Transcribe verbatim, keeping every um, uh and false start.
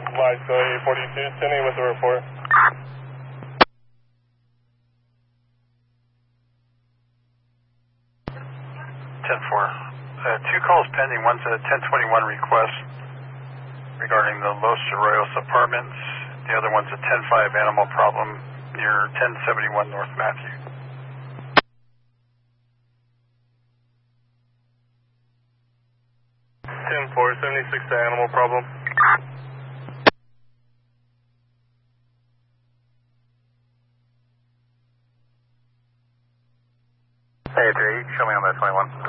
Live go eight forty-two, ten eight with the report. ten four. Uh, two calls pending. One's a ten twenty-one request regarding the Los Arroyos Apartments. The other one's a ten five animal problem near ten seventy-one North Matthew. ten four, seventy-six to animal problem. Hey, Jay, show me on that twenty-one.